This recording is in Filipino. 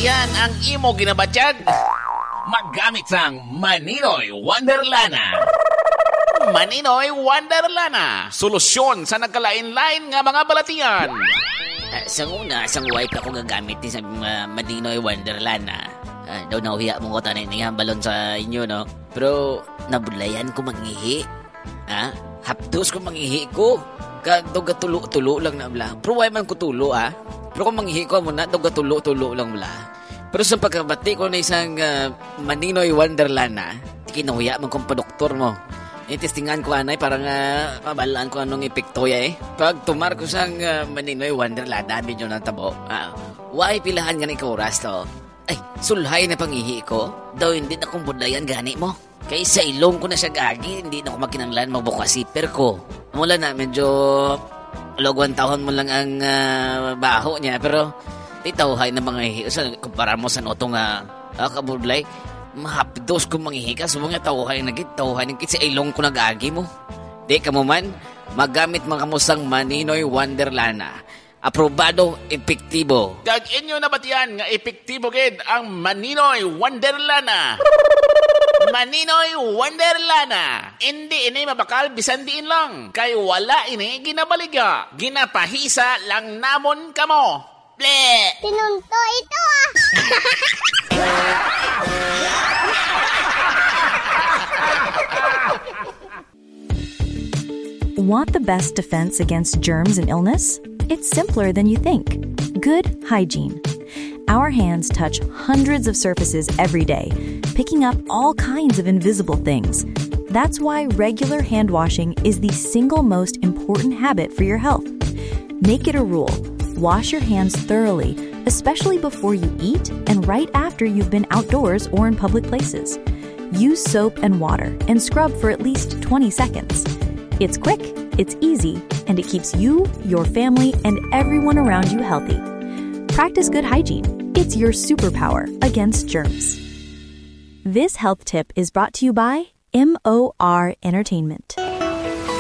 nabatihan ang imo ginabatyag? Maggamit sang Maninoy Wonderlana. Maninoy Wonderlana, solusyon sa nagkalain-lain nga mga balatian. Sa una, sang wipe ako gagamit din sa Maninoy Wonderlana. Daw nauhiya mo ko tanay nga balon sa inyo, no? Pero nabulayan ko mangihi. Hapdos ko mangihi ko. Kado gatulo-tulo lang na bla. Pero why man ko tulo, Pero kung mangihi ko muna, daw gatulo-tulo lang bla. Pero sa pagkabati ko na isang Maninoy Wonderlana, kinahuya man kong padoktor mo. Testingan ko anay, parang mabalaan ko anong epekto Pag tumar ko sang Maninoy Wonderlana, dami nyo ng tabo. Why pilahan nga ni kauras to? Ay, sulhay na pangihi ko. Daw hindi na kong budayan gani mo. Kaya sa ilong ko na siya gagi, hindi na ko makinanglan magbukas siper ko. Mula na, medyo logwan taon mo lang ang baho niya, pero titawhay na mga hihi. Kumpara mo sa noto nga kabudlay, mahapdos kong mangihi ka. So mga tawhay na sa ilong ko nagagi mo. Di ka mo man, magamit mga kamusang Maninoy Wonderlana. Aprobado, epektibo. Kag inyo nabatihan nga epektibo gid ang Maninoy Wonderlana. Maninoy Wonderlana. Hindi ini mabakal bisan diin lang. Kay wala ini ginabaliga. Ginapahisa lang namon kamo. Ble! Tinunto ito Want the best defense against germs and illness? It's simpler than you think. Good hygiene. Our hands touch hundreds of surfaces every day, picking up all kinds of invisible things. That's why regular hand washing is the single most important habit for your health. Make it a rule. Wash your hands thoroughly, especially before you eat and right after you've been outdoors or in public places. Use soap and water and scrub for at least 20 seconds. It's quick, it's easy, and it keeps you, your family, and everyone around you healthy. Practice good hygiene. It's your superpower against germs. This health tip is brought to you by MOR Entertainment.